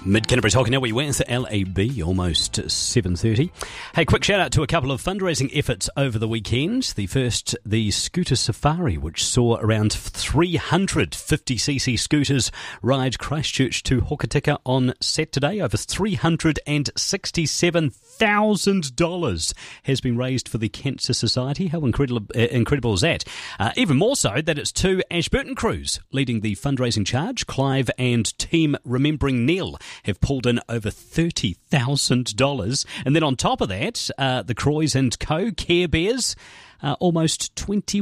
Mid-Canterbury's Hockey Now, we went to LAB, almost 7:30. Hey, quick shout out to a couple of fundraising efforts over the weekend. The first, the Scooter Safari, which saw around 350cc scooters ride Christchurch to Hokitika on Saturday. Over $367,000 has been raised for the Cancer Society. How incredible is that? Even more so that it's two Ashburton crews leading the fundraising charge. Clive and Team Remembering Neil have pulled in over $30,000. And then on top of that, the Croys and Co. Care Bears, almost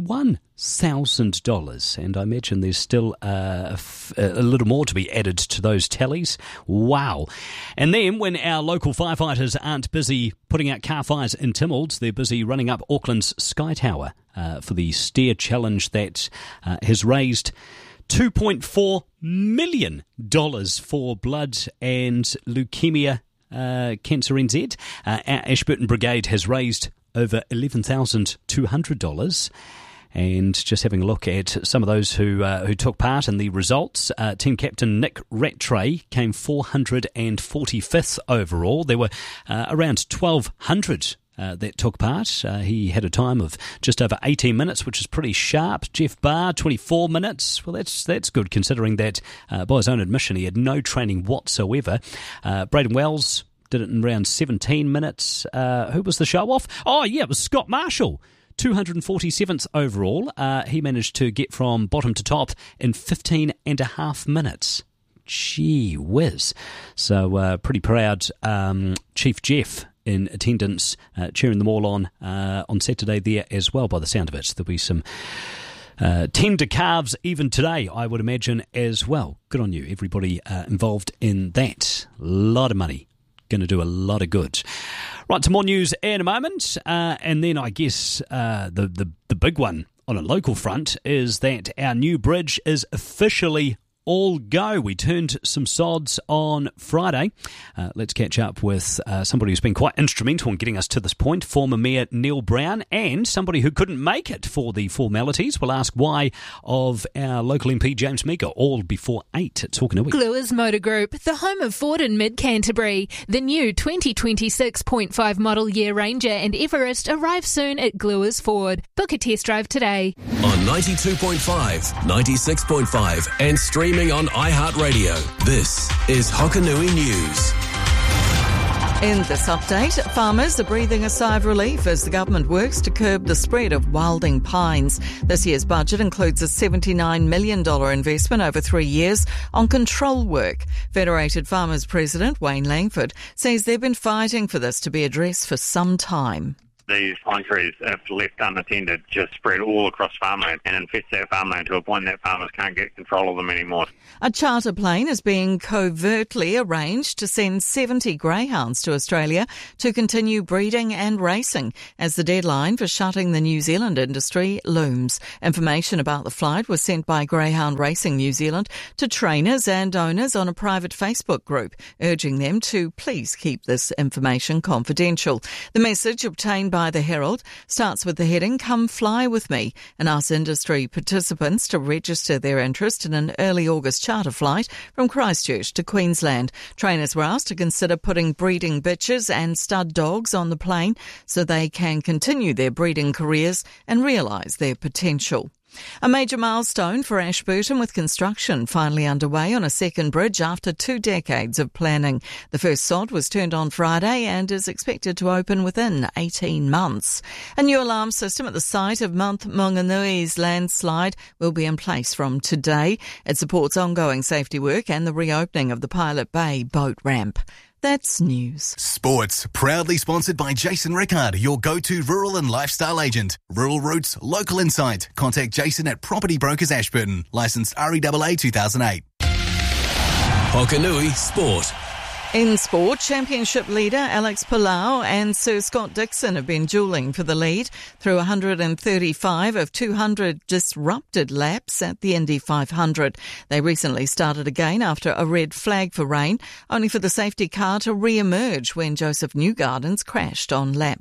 $21,000. And I imagine there's still a little more to be added to those tallies. Wow. And then when our local firefighters aren't busy putting out car fires in Tynwald, they're busy running up Auckland's Sky Tower for the Stair Challenge that has raised $2.4 million for blood and leukemia cancer NZ. Our Ashburton Brigade has raised over $11,200. And just having a look at some of those who took part in the results, team captain Nick Rattray came 445th overall. There were around 1,200 that took part. He had a time of just over 18 minutes, which is pretty sharp. Jeff Barr, 24 minutes. Well, that's good considering that, by his own admission, he had no training whatsoever. Braden Wells did it in around 17 minutes. Who was the show-off? Oh, yeah, it was Scott Marshall. 247th overall. He managed to get from bottom to top in 15 and a half minutes. Gee whiz. So pretty proud Chief Jeff in attendance, cheering them all on Saturday there as well, by the sound of it. There'll be some tender calves even today, I would imagine, as well. Good on you, everybody involved in that. A lot of money. Going to do a lot of good. Right, to more news in a moment. And then I guess the big one on a local front is that our new bridge is officially all go. We turned some sods on Friday. Let's catch up with somebody who's been quite instrumental in getting us to this point, former Mayor Neil Brown, and somebody who couldn't make it for the formalities. We'll ask why of our local MP James Meager, all before 8 at Talkanui. Gluers Motor Group, the home of Ford in Mid-Canterbury. The new 2026.5 model year Ranger and Everest arrive soon at Gluers Ford. Book a test drive today. On 92.5, 96.5 and streaming on iHeartRadio. This is Hokanui News. In this update, farmers are breathing a sigh of relief as the government works to curb the spread of wilding pines. This year's budget includes a $79 million investment over 3 years on control work. Federated Farmers President Wayne Langford says they've been fighting for this to be addressed for some time. These pine trees, if left unattended, just spread all across farmland and infest that farmland to a point that farmers can't get control of them anymore. A charter plane is being covertly arranged to send 70 greyhounds to Australia to continue breeding and racing as the deadline for shutting the New Zealand industry looms. Information about the flight was sent by Greyhound Racing New Zealand to trainers and owners on a private Facebook group, urging them to please keep this information confidential. The message obtained by the Herald starts with the heading, "Come fly with me," and asks industry participants to register their interest in an early August charter flight from Christchurch to Queensland. Trainers were asked to consider putting breeding bitches and stud dogs on the plane so they can continue their breeding careers and realise their potential. A major milestone for Ashburton, with construction finally underway on a second bridge after 2 decades of planning. The first sod was turned on Friday and is expected to open within 18 months. A new alarm system at the site of Mount Maunganui's landslide will be in place from today. It supports ongoing safety work and the reopening of the Pilot Bay boat ramp. That's news. Sports, proudly sponsored by Jason Rickard, your go-to rural and lifestyle agent. Rural roots, local insight. Contact Jason at Property Brokers Ashburton. Licensed REAA 2008. Hokanui Sport. In sport, championship leader Alex Palau and Sir Scott Dixon have been duelling for the lead through 135 of 200 disrupted laps at the Indy 500. They recently started again after a red flag for rain, only for the safety car to re-emerge when Joseph Newgardens crashed on lap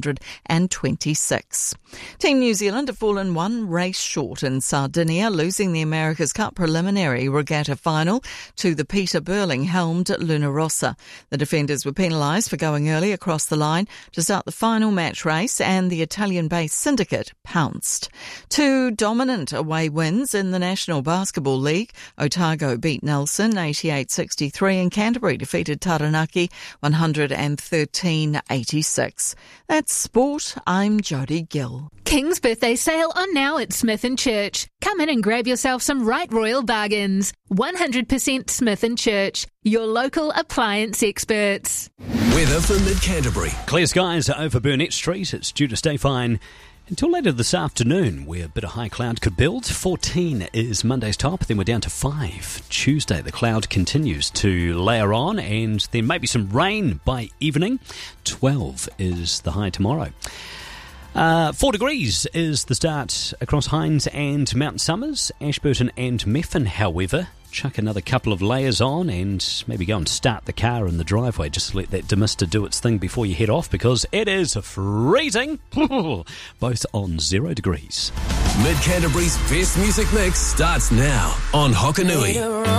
126. Team New Zealand have fallen one race short in Sardinia, losing the America's Cup preliminary regatta final to the Peter Burling-helmed Luna Rossa. The defenders were penalised for going early across the line to start the final match race, and the Italian-based syndicate pounced. Two dominant away wins in the National Basketball League. Otago beat Nelson 88-63 and Canterbury defeated Taranaki 113-86. That's sport. I'm Jodie Gill. King's birthday sale on now at Smith & Church. Come in and grab yourself some right royal bargains. 100% Smith & Church, your local appliance experts. Weather for Mid-Canterbury. Clear skies over Burnett Street. It's due to stay fine until later this afternoon, where a bit of high cloud could build. 14 is Monday's top, then we're down to 5. Tuesday, the cloud continues to layer on, and then maybe some rain by evening. 12 is the high tomorrow. 4 degrees is the start across Hinds and Mount Somers. Ashburton and Methven, however, chuck another couple of layers on and maybe go and start the car in the driveway. Just let that demister do its thing before you head off, because it is freezing, both on 0 degrees. Mid-Canterbury's best music mix starts now on Hokanui.